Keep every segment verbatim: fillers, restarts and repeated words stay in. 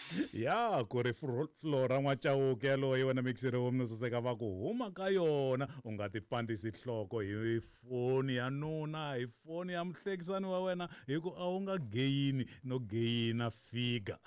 ya ku ri Flora N'wachauke yaloyi wena mixere wo mnososeka va ku huma ka yona u nga ti pandisi nhloko hi foni ya nuna hi foni ya muhlekisani wa wena hi ku a wu nga geyini no geyina figa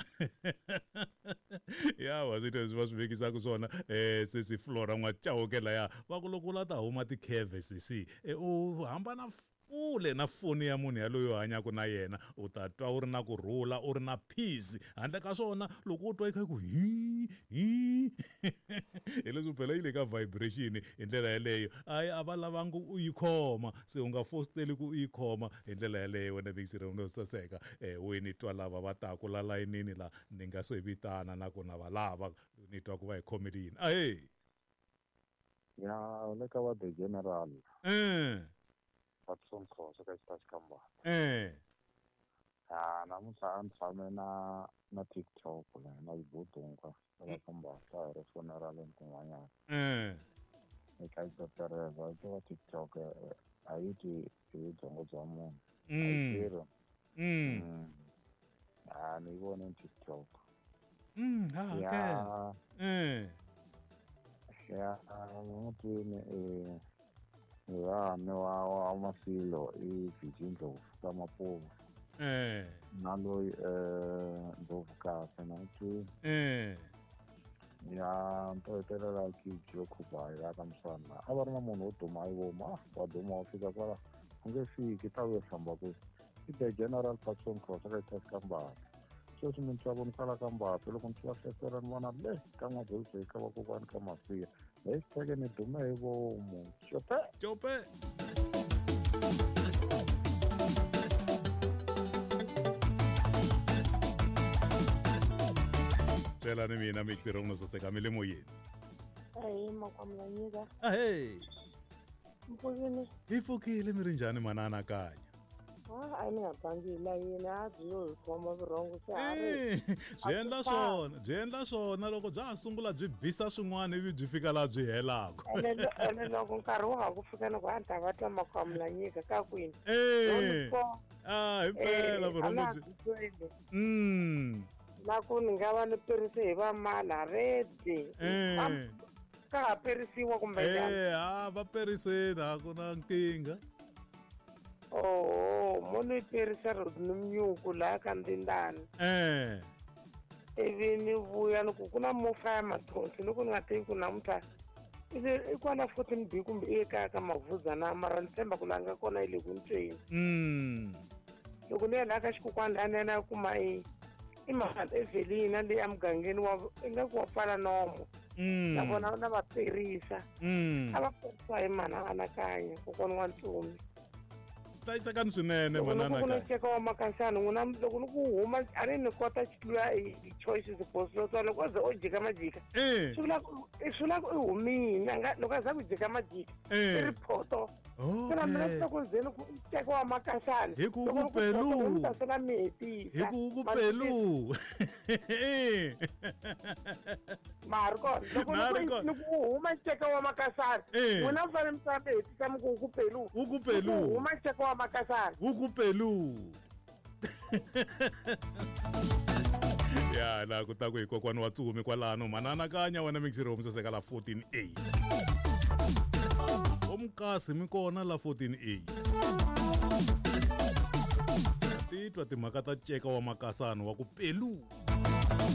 ya wa swito leswi va swi vekisaka swona eh sesi Flora N'wachauke laya va ku loko u la ta huma tikheve sisi u hambana kule na foni ya munhu yaloyo hanyaka na yena u ta twa u ri na kurhula u ri na peace handle ka swona loko u twa i kha ku hi hi hi leswi phela yi le ka vibration hi ndlela yaleyo ayi a va lavanga u yi khoma se u nga fosteli ku u yi khoma hi ndlela yaleyo wena mixere wo saseka eh we ni twa lava va ta ku la layinini la ni nga se vitana na ku na va lava ni twa ku va hi comedy a hey ya le ka va the general eh Patson Khosa ka Stars Kamba. Eh. Ah, namuhla antshame na na TikTok la na ibudunga la Kamba ka re funeral enkunwanyana. Eh. Eka itotereva to TikTok ayiti ibudunga bya munhu. Mm. Mm. Ah, ni vone TikTok. Mm, ah, okay. Eh. Ya, mutu ni eh ya ne wa wa masilo i Vijingo ka Mapuvo eh nalo eh dovuka sana tu eh ya nto tela ki jokuba ya kamsana abari na munhu uduma iwo ma wa duma ufika kwala ungefiki tawe famba ku ite general Patson Khosa ka Kamba so simuntu kala Kamba loko ntwa fetera nwana le kama bese ka bakubani kama siya esiteke ni dume iwo mu chope chope Tela ni mina mixere wo mnososeka mi le moyeni Ai makwamlanyika ah hey mpokini ifukile mi ri njhani manana kanya ah a ni nga bangila yena a byi yo khoma vurongo se a ri byi endla swona byi endla swona loko bya ha sungula byi bisa swin'wana ivi byi fika laha byi helaka ene loko nkarhi wu nga ku fika loko a ni ta va twa makwamlanyika ka kwini eh ah himpela vurongo byi mm na ku ni nga va ni perise hi va mala redi ka ha perisiwa kumbe eh ah va periseni a ku na nkinga oh munhu i perisa ni mnyuku laha ka ndzindani eh ivi ni vuya ni ku ku na mofa ya mathonsi loko ni nga tivi ku namuntlha ivi i kwala fourteen b kumbe i ekaya ka mavhuzana mara ni tshemba ku laha nga kona yi le ku ni tweni mm loko ni ya laha ka xikokwani laha ni ya na ya kuma i i mahata evelina leyi emugangeni wa i nga ku wa pfala nomo na vona na va perisa a va perisa hi mana anakanya kokwana wa ntsumi hlayisekani swinene manana ka loko cheka wa makasana n'wina loko ni ku huma a ni ni kota xitluya hi choices boss lo loko ze o jika majika swi vula swi vula ku i humini a nga loko a za ku jika majika i ripoto kana mina swi ku zeni ku cheka wa makasana hi ku ku pelu ta sala meti hi ku ku pelu Marco loko ni ku huma cheka wa makasana n'wina mfana msambe hi tisa ku ku pelu u ku pelu huma cheka wa makasana ukupelu ya la kutaku hikokwani wa tsumi kwalano manana kanya wena mixere wo msoseka la fourteen A omkasi mi kona la fourteen A titwa timhaka ta ceka wa makasana wa ku pelu